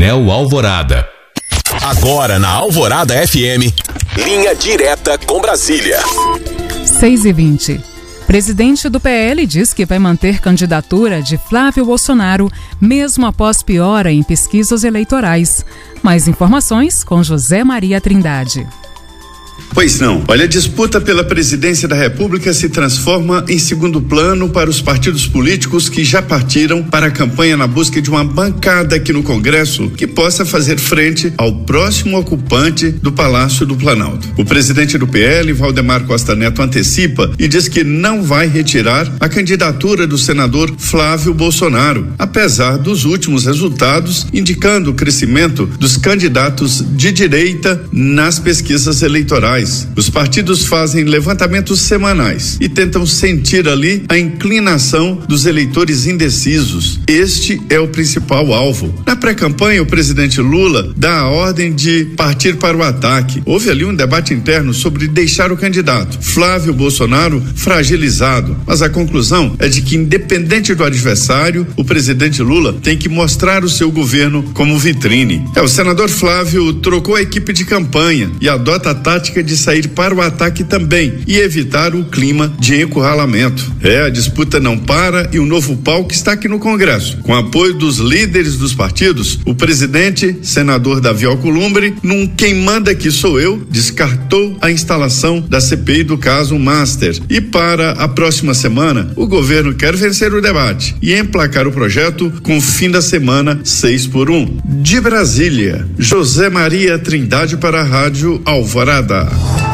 Coronel Alvorada. Agora na Alvorada FM, linha direta com Brasília. 6h20. Presidente do PL diz que vai manter candidatura de Flávio Bolsonaro, mesmo após piora em pesquisas eleitorais. Mais informações com José Maria Trindade. Pois não. Olha, a disputa pela presidência da República se transforma em segundo plano para os partidos políticos que já partiram para a campanha na busca de uma bancada aqui no Congresso que possa fazer frente ao próximo ocupante do Palácio do Planalto. O presidente do PL, Valdemar Costa Neto, antecipa e diz que não vai retirar a candidatura do senador Flávio Bolsonaro, apesar dos últimos resultados indicando o crescimento dos candidatos de direita nas pesquisas eleitorais. Os partidos fazem levantamentos semanais e tentam sentir ali a inclinação dos eleitores indecisos. Este é o principal alvo. Na pré-campanha, o presidente Lula dá a ordem de partir para o ataque. Houve ali um debate interno sobre deixar o candidato Flávio Bolsonaro fragilizado, mas a conclusão é de que, independente do adversário, o presidente Lula tem que mostrar o seu governo como vitrine. O senador Flávio trocou a equipe de campanha e adota a tática de sair para o ataque também e evitar o clima de encurralamento. A disputa não para e o novo palco está aqui no Congresso. Com apoio dos líderes dos partidos, o presidente, senador Davi Alcolumbre, num quem manda aqui sou eu, descartou a instalação da CPI do caso Master. E para a próxima semana, o governo quer vencer o debate e emplacar o projeto com o fim da semana 6x1. De Brasília, José Maria Trindade para a Rádio Alvorada.